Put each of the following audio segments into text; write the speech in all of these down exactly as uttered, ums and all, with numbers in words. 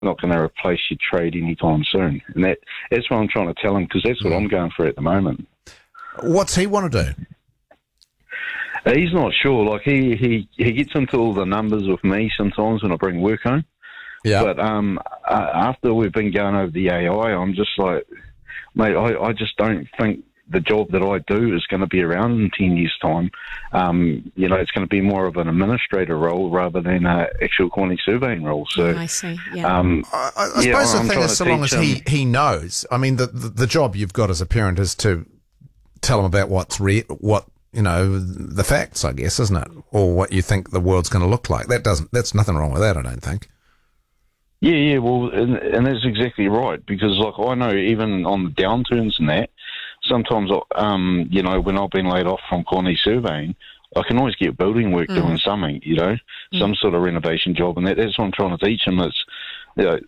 not going to replace your trade anytime soon. And that that's what I'm trying to tell him, because that's what I'm going for at the moment. What's he want to do? Uh, he's not sure. Like, he, he, he gets into all the numbers with me sometimes when I bring work home. Yeah. But um, uh, after we've been going over the A I, I'm just like, mate, I, I just don't think the job that I do is going to be around in ten years' time. Um, you know, it's going to be more of an administrator role rather than an actual quantity surveying role. So, oh, I see, yeah. Um, I, I, I yeah, suppose I'm the thing trying is, to so long as teach he, him- he knows, I mean, the, the the job you've got as a parent is to tell him about what's re- what, you know, the facts, I guess, isn't it? Or what you think the world's going to look like. That doesn't, that's nothing wrong with that, I don't think. Yeah, yeah, well, and, and that's exactly right, because, like, I know even on the downturns and that, sometimes, um, you know, when I've been laid off from quantity surveying, I can always get building work mm. doing something, you know, mm. some sort of renovation job, and that, that's what I'm trying to teach them. It's, you know,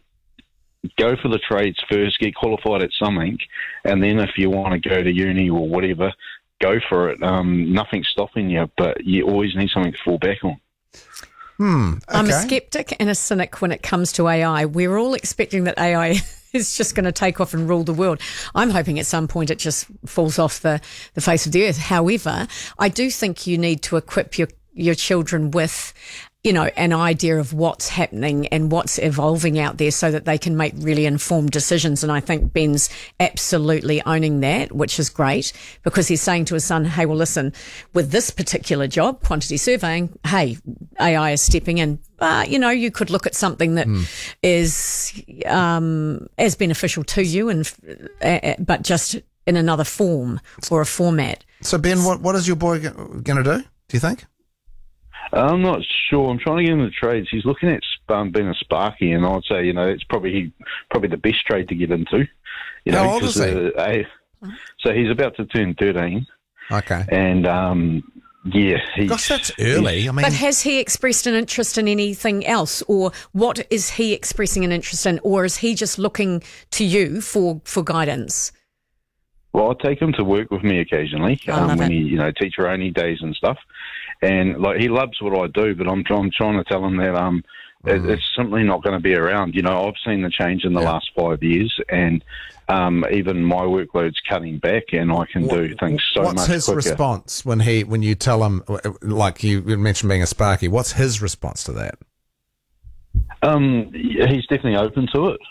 go for the trades first, get qualified at something, and then if you want to go to uni or whatever, go for it. Um, nothing's stopping you, but you always need something to fall back on. Hmm, okay. I'm a skeptic and a cynic when it comes to A I. We're all expecting that A I is just going to take off and rule the world. I'm hoping at some point it just falls off the, the face of the earth. However, I do think you need to equip your, your children with, you know, an idea of what's happening and what's evolving out there so that they can make really informed decisions. And I think Ben's absolutely owning that, which is great, because he's saying to his son, hey, well, listen, with this particular job, quantity surveying, hey, A I is stepping in. Uh, you know, you could look at something that mm. is um, as beneficial to you, and uh, but just in another form or a format. So, Ben, what, what is your boy going to do, do you think? I'm not sure. I'm trying to get into the trades. He's looking at um, being a Sparky, and I'd say, you know, it's probably probably the best trade to get into. You know, How old is he? Uh, I, so he's about to turn thirteen. Okay. And, um, yeah. He's, Gosh, that's early. I mean, but has he expressed an interest in anything else, or what is he expressing an interest in, or is he just looking to you for, for guidance? Well, I take him to work with me occasionally um, when it. he, you know, teacher only days and stuff. And like, he loves what I do, but I'm, I'm trying to tell him that um, mm. it, it's simply not going to be around. You know, I've seen the change in the yeah. last five years, and um, even my workload's cutting back, and I can what, do things so much What's his quicker. response when he when you tell him, like you mentioned being a Sparky? What's his response to that? Um, he's definitely open to it.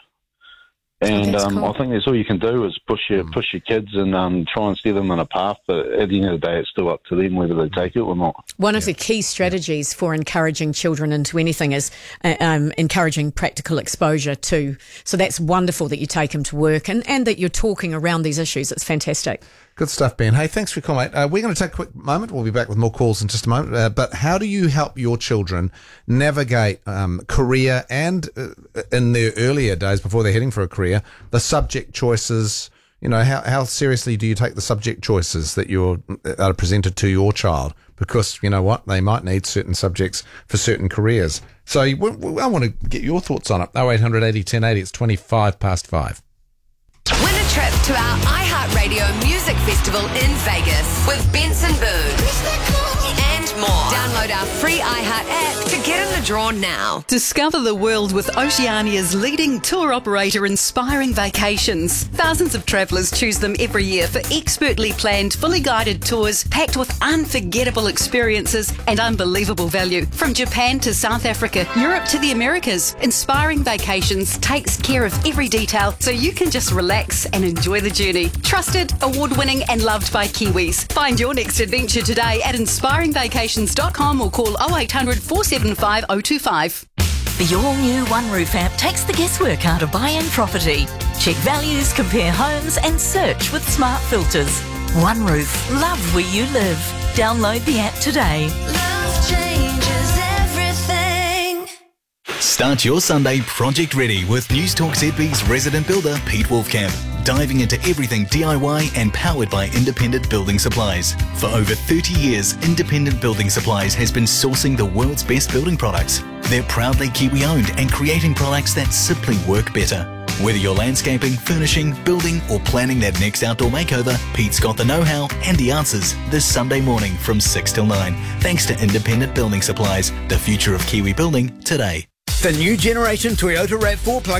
And oh, um, cool. I think that's all you can do is push your mm. push your kids and um, try and steer them on a path. But at the end of the day, it's still up to them whether they take it or not. One yeah. of the key strategies yeah. for encouraging children into anything is uh, um, encouraging practical exposure too. So that's wonderful that you take them to work and, and that you're talking around these issues. It's fantastic. Good stuff, Ben. Hey, thanks for your comment. Uh, we're going to take a quick moment. We'll be back with more calls in just a moment. Uh, but how do you help your children navigate um, career and uh, in their earlier days before they're heading for a career, the subject choices? You know, how, how seriously do you take the subject choices that you're are presented to your child? Because, you know what, they might need certain subjects for certain careers. So I want to get your thoughts on it. oh eight hundred eighty ten eighty, it's twenty-five past five. Win a trip to our iHeartRadio Music Festival in Vegas with Benson Boone and more. Download our free iHeart app to get in the draw now. Discover the world with Oceania's leading tour operator, Inspiring Vacations. Thousands of travellers choose them every year for expertly planned, fully guided tours packed with unforgettable experiences and unbelievable value. From Japan to South Africa, Europe to the Americas, Inspiring Vacations takes care of every detail so you can just relax and enjoy the journey. Trusted, award-winning and loved by Kiwis. Find your next adventure today at inspiring vacations dot com or call oh eight hundred, four seven five, oh two five. The all-new OneRoof app takes the guesswork out of buying property. Check values, compare homes and search with smart filters. OneRoof, love where you live. Download the app today. Love changes everything. Start your Sunday project ready with News Talk Z B's resident builder Pete Wolfcamp. Diving into everything D I Y and powered by Independent Building Supplies. For over thirty years, Independent Building Supplies has been sourcing the world's best building products. They're proudly Kiwi owned and creating products that simply work better. Whether you're landscaping, furnishing, building or planning that next outdoor makeover, Pete's got the know-how and the answers this Sunday morning from six till nine. Thanks to Independent Building Supplies, the future of Kiwi building today. The new generation Toyota RAV four plug